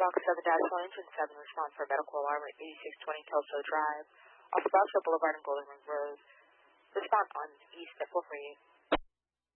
Box 7-1 Engine 7 respond for medical alarm at 8620 Kelso Drive off of Boston Boulevard and Golden Ring Road. Respond on East at 448.